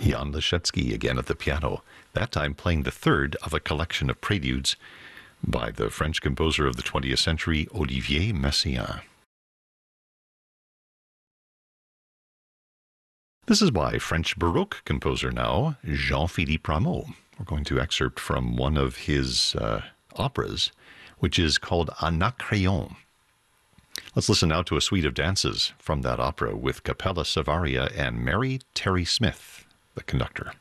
Jan Leschetski again at the piano, that time playing the third of a collection of preludes by the French composer of the 20th century, Olivier Messiaen. This is by French Baroque composer now, Jean-Philippe Rameau. We're going to excerpt from one of his operas, which is called Anacreon. Let's listen now to a suite of dances from that opera with Capella Savaria and Mary Terry Smith, the conductor.